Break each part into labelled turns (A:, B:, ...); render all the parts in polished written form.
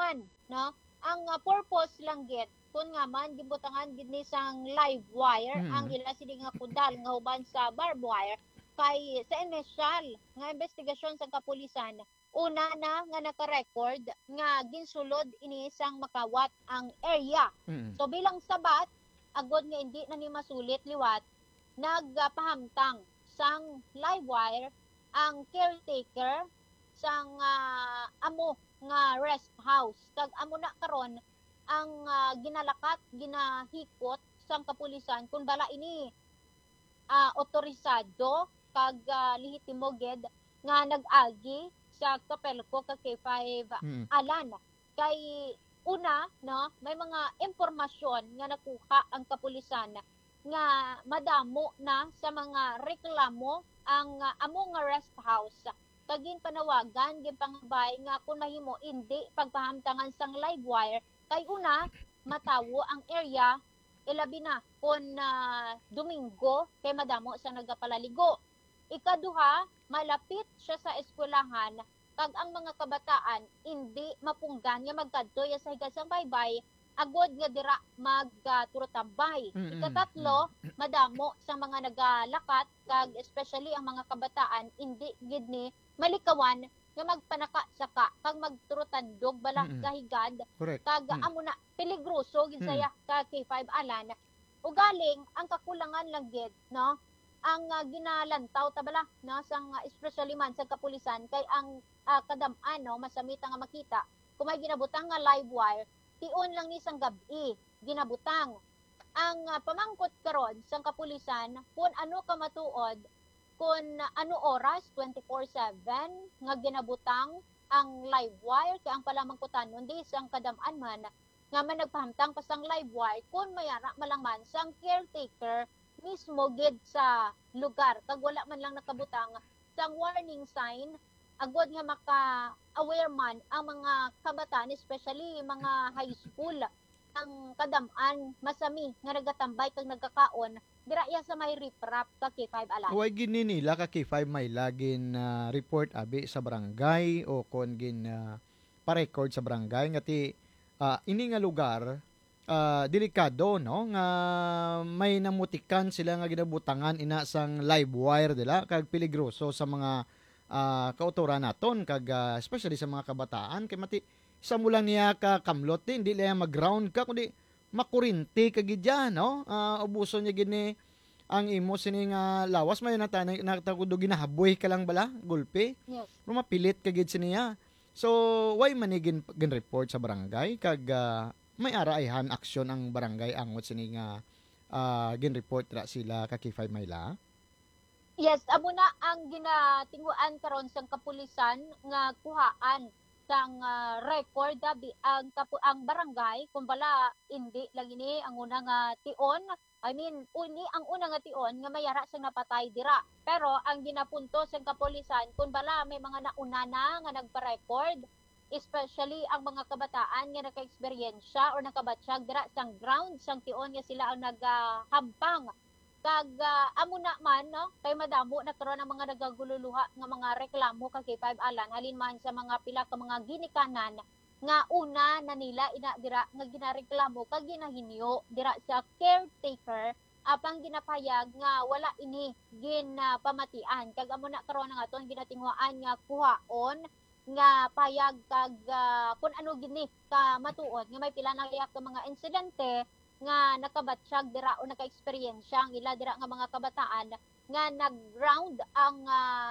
A: kapulisan, no? Ang purpose lang gid kun nga man gibutangan gid ni sang live wire ang ila sini nga kundal nga uban sa barbed wire kay sa initial nga investigasyon sa kapulisan una na nga naka-record nga ginsulod ini sang makawat ang area. So bilang sabat agod nga hindi na ni masulit liwat nagpahamtang sang live wire ang caretaker sang amo nga rest house kag amo na karon ang ginalakat ginahikot sang kapulisan kun bala ini otorisado kag lehitimo gid nga nag-agi sa Copelco kag K5 alan kay una no may mga impormasyon nga nakuha ang kapulisan nga madamo na sa mga reklamo ang amo nga rest house kagin panawagan gin pangabay nga kun mahimo indi pagpahamtangan sang live wire kay una matawo ang area ilabi na kun Domingo kay madamo sa nagapalaligo. Ikaduha malapit siya sa eskwelahan kag ang mga kabataan hindi mapunggan nga magkadto sa higasang baybay agod nga dira magturotambay. Ikatatlo madamo sa mga nagalakat kag especially ang mga kabataan hindi gid ni malikawan nga magpanaka-saka kag magturotandog bala sa higad kag amo na peligroso gid saya ka K5 alan ugaling ang kakulangan lang gid no ang ginalantaw tabala no sang especially man sa kapulisan kay ang kadam-an no masamita nga makita kung may ginabutang nga live wire tion lang ni sang gabi ginabutang ang pamangkot karon sang kapulisan kung ano ka matuod kung ano oras 24/7 nga ginabutang ang live wire kay ang palamangkutan di sang kadam-an man nga man nagpahamtang pa sang live wire kung mayara malangman sang caretaker mismo gid sa lugar kag wala man lang nakabutang sang warning sign agod nga maka-aware man ang mga kabataan especially mga high school ang kadam-an masami nga nagatambay kag nagkakaon dira ya sa may riprap ka K5 alan.
B: Way gini nila ka K5 may lagin report abi sa barangay o kon gin pa-record sa barangay ngati ini nga lugar delikado no nga may namutikan sila nga ginabutangan ina sang live wire dila kag peligroso sa mga kautoran naton kag especially sa mga kabataan kay mati sa mula niya ka kamlot hindi lang mag-ground ka kundi makurinti ka gidya no ubuso niya gini ang imo sini nga lawas may natakudo ginahaboy ka lang bala gulpe
A: yes.
B: Mapilit ka gid siniya so why manigin gin report sa barangay kag may araihan aksyon ang barangay angot sini nga gin report ra sila ka K5 Mayla.
A: Yes, amo na ang ginatinguan karon sang kapulisan nga kuhaan sang record ang barangay kung bala hindi lagi ni ang una nga tion ang una nga tion nga mayara sang napatay dira pero ang ginapunto sang kapulisan kung bala may mga nauna na nga nagpa-record especially ang mga kabataan nga naka-eksperyensya or nakabatsyag dira sang ground sang tion nga sila ang nagahampang kag amo na man no kay madamo na karon ang mga nagagululuha nga mga reklamo kag K5 alan halin man sa mga pila ka mga ginikanan nga una na nila ina dira nga ginareklamo kag ginahinyo dira sa caretaker apang ginapayag nga wala ini ginapamatian kag amo na karon nga aton ginatingwaan nga kuhaon nga payag kag kun ano gini ka matuod nga may pila na liyak ka mga insidente nga nakabatsyag dira o naka-eksperyensya ang ila dira nga mga kabataan nga nag-ground ang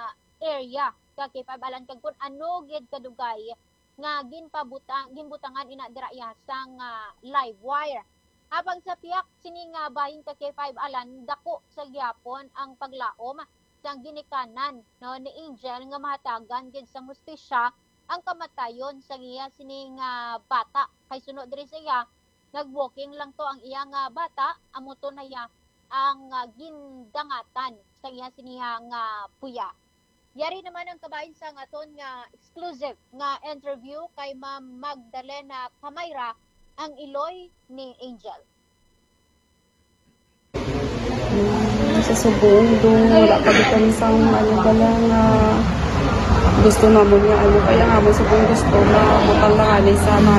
A: area kag K5 alan kag kun ano gid kadugay nga ginbutangan ina dira ya sang live wire habang sa piyak sini nga bahin kag K5 alan dako sa gyapon ang paglaom sang ginikanan no ni Angel nga mahatagan gid sa hustisya ang kamatayon sa iya sini nga bata kay sunod diri sa iya nag-walking lang to ang iya nga bata amo to na ya ang gindangatan sa iya siniya nga puya. Yari naman ang kabahin sa aton nga exclusive nga interview kay Ma'am Magdalena Camayra ang iloy ni Angel.
C: Sa subong dong wala pa bitan sang bala nga gusto na mo niya kaya nga mo subong gusto na butang lang sa